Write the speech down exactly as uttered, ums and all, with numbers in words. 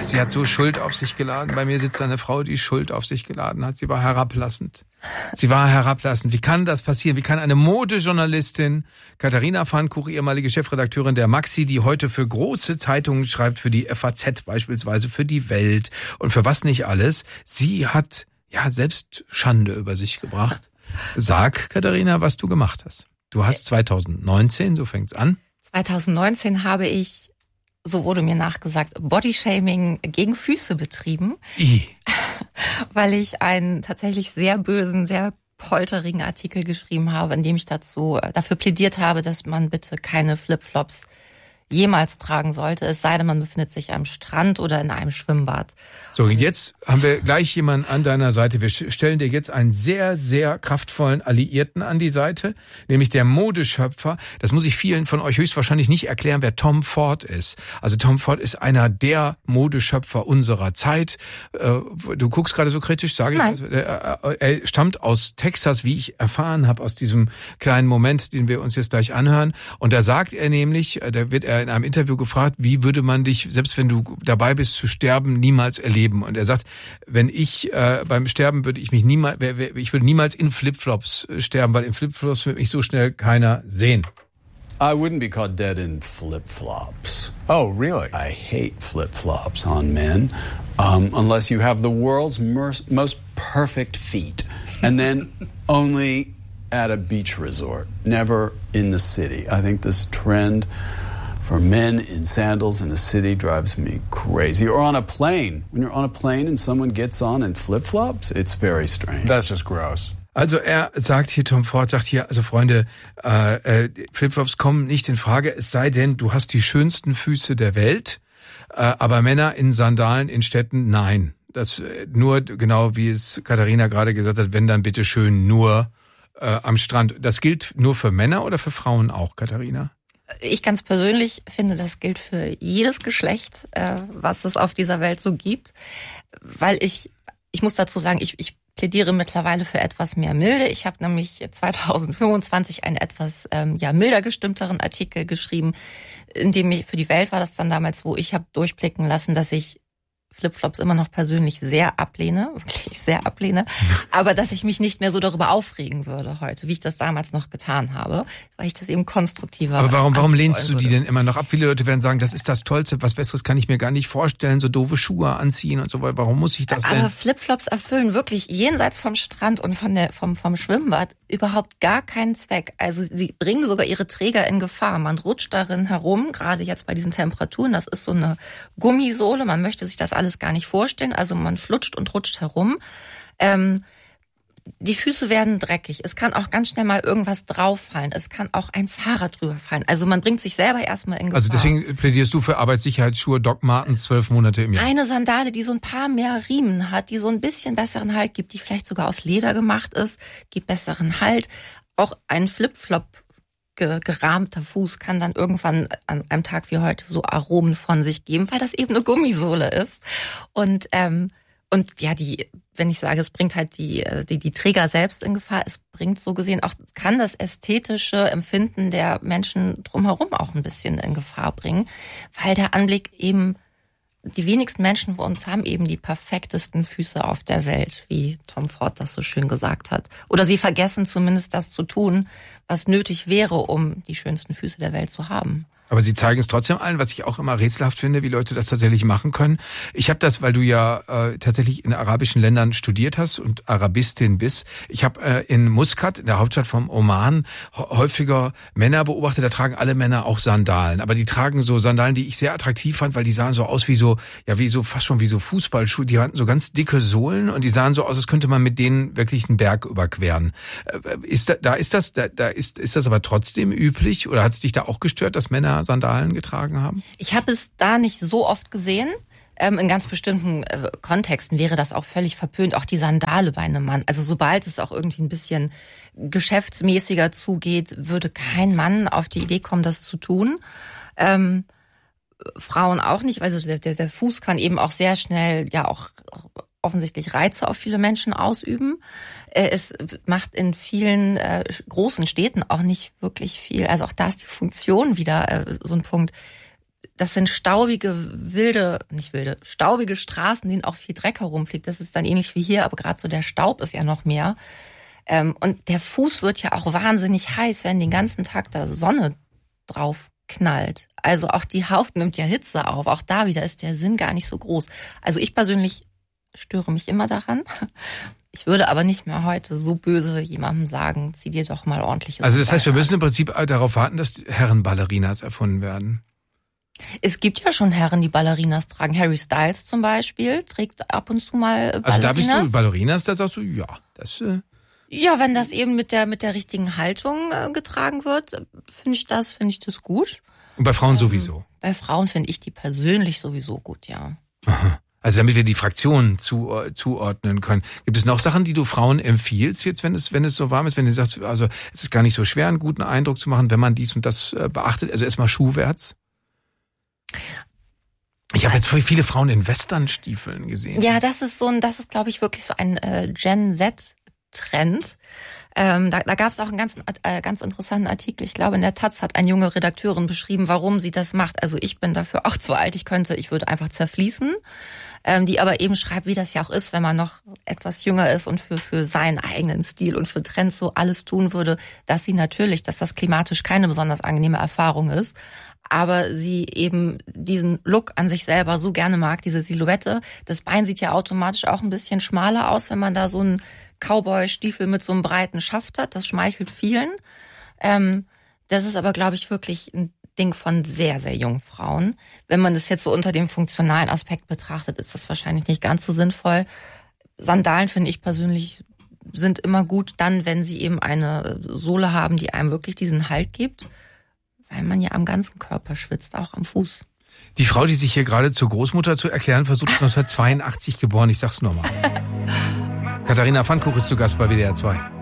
Sie hat so Schuld auf sich geladen. Bei mir sitzt eine Frau, die Schuld auf sich geladen hat. Sie war herablassend. Sie war herablassend. Wie kann das passieren? Wie kann eine Modejournalistin, Katharina Pfannkuch, ehemalige Chefredakteurin der Maxi, die heute für große Zeitungen schreibt, für die F A Z beispielsweise, für die Welt und für was nicht alles, sie hat ja selbst Schande über sich gebracht. Sag, Katharina, was du gemacht hast. Du hast zwanzig neunzehn, so fängt's an. zwanzig neunzehn habe ich, so wurde mir nachgesagt, Bodyshaming gegen Füße betrieben, I. weil ich einen tatsächlich sehr bösen, sehr polterigen Artikel geschrieben habe, in dem ich dazu dafür plädiert habe, dass man bitte keine Flipflops jemals tragen sollte, es sei denn, man befindet sich am Strand oder in einem Schwimmbad. So, jetzt haben wir gleich jemanden an deiner Seite. Wir stellen dir jetzt einen sehr, sehr kraftvollen Alliierten an die Seite, nämlich der Modeschöpfer. Das muss ich vielen von euch höchstwahrscheinlich nicht erklären, wer Tom Ford ist. Also Tom Ford ist einer der Modeschöpfer unserer Zeit. Du guckst gerade so kritisch, sage ich. Nein. Er stammt aus Texas, wie ich erfahren habe, aus diesem kleinen Moment, den wir uns jetzt gleich anhören. Und da sagt er nämlich, da wird er in einem Interview gefragt, wie würde man dich, selbst wenn du dabei bist zu sterben, niemals erleben. Und er sagt, wenn ich äh, beim Sterben würde ich mich niemals, ich würde niemals in Flipflops sterben, weil in Flipflops würde mich so schnell keiner sehen. I wouldn't be caught dead in flip-flops. Oh, really? I hate flip-flops on men, um, unless you have the world's most perfect feet. And then only at a beach resort, never in the city. I think this trend for men in sandals in a city drives me crazy. Or on a plane. When you're on a plane and someone gets on in flip-flops, it's very strange. That's just gross. Also er sagt hier, Tom Ford sagt hier, also Freunde, äh, äh, Flipflops kommen nicht in Frage, es sei denn, du hast die schönsten Füße der Welt, äh, aber Männer in Sandalen in Städten, nein. Das äh, nur, genau wie es Katharina gerade gesagt hat, wenn dann bitte schön nur äh, am Strand. Das gilt nur für Männer oder für Frauen auch, Katharina? Ich ganz persönlich finde, das gilt für jedes Geschlecht, äh, was es auf dieser Welt so gibt, weil ich, ich muss dazu sagen, ich, ich plädiere mittlerweile für etwas mehr Milde. Ich habe nämlich zwanzig fünfundzwanzig einen etwas ähm, ja milder gestimmteren Artikel geschrieben, in dem ich, für die Welt war das dann damals, wo ich habe durchblicken lassen, dass ich Flipflops immer noch persönlich sehr ablehne, wirklich sehr ablehne, aber dass ich mich nicht mehr so darüber aufregen würde heute, wie ich das damals noch getan habe, weil ich das eben konstruktiver. Aber warum, warum lehnst du die denn immer noch ab? Viele Leute werden sagen, das ist das Tollste, was Besseres kann ich mir gar nicht vorstellen, so doofe Schuhe anziehen und so weiter. Warum muss ich das denn? Aber Flipflops erfüllen wirklich jenseits vom Strand und von der, vom, vom Schwimmbad überhaupt gar keinen Zweck. Also sie bringen sogar ihre Träger in Gefahr. Man rutscht darin herum, gerade jetzt bei diesen Temperaturen. Das ist so eine Gummisohle. Man möchte sich das alles gar nicht vorstellen. Also man flutscht und rutscht herum. Ähm, die Füße werden dreckig. Es kann auch ganz schnell mal irgendwas drauffallen. Es kann auch ein Fahrrad drüber fallen. Also man bringt sich selber erstmal in Gefahr. Also deswegen plädierst du für Arbeitssicherheitsschuhe Doc Martens zwölf Monate im Jahr? Eine Sandale, die so ein paar mehr Riemen hat, die so ein bisschen besseren Halt gibt, die vielleicht sogar aus Leder gemacht ist, gibt besseren Halt. Auch ein Flipflop gerahmter Fuß kann dann irgendwann an einem Tag wie heute so Aromen von sich geben, weil das eben eine Gummisohle ist. Und ähm, und ja, die, wenn ich sage, es bringt halt die die die Träger selbst in Gefahr, es bringt so gesehen auch, kann das ästhetische Empfinden der Menschen drumherum auch ein bisschen in Gefahr bringen, weil der Anblick eben, die wenigsten Menschen von uns haben eben die perfektesten Füße auf der Welt, wie Tom Ford das so schön gesagt hat. Oder sie vergessen zumindest das zu tun, was nötig wäre, um die schönsten Füße der Welt zu haben. Aber sie zeigen es trotzdem allen, was ich auch immer rätselhaft finde, wie Leute das tatsächlich machen können. Ich habe das, weil du ja äh, tatsächlich in arabischen Ländern studiert hast und Arabistin bist. Ich habe äh, in Muscat, in der Hauptstadt vom Oman, häufiger Männer beobachtet. Da tragen alle Männer auch Sandalen. Aber die tragen so Sandalen, die ich sehr attraktiv fand, weil die sahen so aus wie so, ja wie so fast schon wie so Fußballschuhe. Die hatten so ganz dicke Sohlen und die sahen so aus, als könnte man mit denen wirklich einen Berg überqueren. Äh, ist da, da ist das, da, da ist ist das aber trotzdem üblich oder hat es dich da auch gestört, dass Männer Sandalen getragen haben? Ich habe es da nicht so oft gesehen. Ähm, in ganz bestimmten äh, Kontexten wäre das auch völlig verpönt, auch die Sandale bei einem Mann. Also sobald es auch irgendwie ein bisschen geschäftsmäßiger zugeht, würde kein Mann auf die Idee kommen, das zu tun. Ähm, Frauen auch nicht, also der, der, der Fuß kann eben auch sehr schnell ja auch offensichtlich Reize auf viele Menschen ausüben. Es macht in vielen äh, großen Städten auch nicht wirklich viel. Also auch da ist die Funktion wieder äh, so ein Punkt. das sind staubige, wilde, nicht wilde, staubige Straßen, denen auch viel Dreck herumfliegt. Das ist dann ähnlich wie hier, aber gerade so der Staub ist ja noch mehr. Ähm, und der Fuß wird ja auch wahnsinnig heiß, wenn den ganzen Tag da Sonne drauf knallt. Also auch die Haut nimmt ja Hitze auf. Auch da wieder ist der Sinn gar nicht so groß. Also ich persönlich störe mich immer daran. Ich würde aber nicht mehr heute so böse jemandem sagen, zieh dir doch mal ordentliches. Also das heißt, wir müssen im Prinzip darauf warten, dass Herrenballerinas erfunden werden. Es gibt ja schon Herren, die Ballerinas tragen. Harry Styles zum Beispiel trägt ab und zu mal Ballerinas. Also da bist du Ballerinas, da sagst du, ja, das... Äh ja, wenn das eben mit der mit der richtigen Haltung äh, getragen wird, finde ich das, finde ich das gut. Und bei Frauen ähm, sowieso? Bei Frauen finde ich die persönlich sowieso gut, ja. Aha. Also damit wir die Fraktionen zu, uh, zuordnen können. Gibt es noch Sachen, die du Frauen empfiehlst jetzt, wenn es wenn es so warm ist, wenn du sagst, also es ist gar nicht so schwer, einen guten Eindruck zu machen, wenn man dies und das äh, beachtet? Also erstmal schuhwärts. Ich habe jetzt viele Frauen in Westernstiefeln gesehen. Ja, das ist so ein, das ist, glaube ich, wirklich so ein äh, Gen Z-Trend. Ähm, da da gab es auch einen ganz, äh, ganz interessanten Artikel. Ich glaube, in der Taz hat eine junge Redakteurin beschrieben, warum sie das macht. Also ich bin dafür auch zu alt. Ich könnte, ich würde einfach zerfließen. Ähm, die aber eben schreibt, wie das ja auch ist, wenn man noch etwas jünger ist und für für seinen eigenen Stil und für Trends so alles tun würde, dass sie natürlich, dass das klimatisch keine besonders angenehme Erfahrung ist, aber sie eben diesen Look an sich selber so gerne mag, diese Silhouette. Das Bein sieht ja automatisch auch ein bisschen schmaler aus, wenn man da so einen Cowboy-Stiefel mit so einem breiten Schaft hat. Das schmeichelt vielen. Ähm, das ist aber, glaube ich, wirklich ein Ding von sehr, sehr jungen Frauen. Wenn man das jetzt so unter dem funktionalen Aspekt betrachtet, ist das wahrscheinlich nicht ganz so sinnvoll. Sandalen, finde ich persönlich, sind immer gut dann, wenn sie eben eine Sohle haben, die einem wirklich diesen Halt gibt, weil man ja am ganzen Körper schwitzt, auch am Fuß. Die Frau, die sich hier gerade zur Großmutter zu erklären versucht, neunzehnhundertzweiundachtzig geboren, ich sag's nochmal. Katharina Pfannkuch ist zu Gast bei W D R zwei.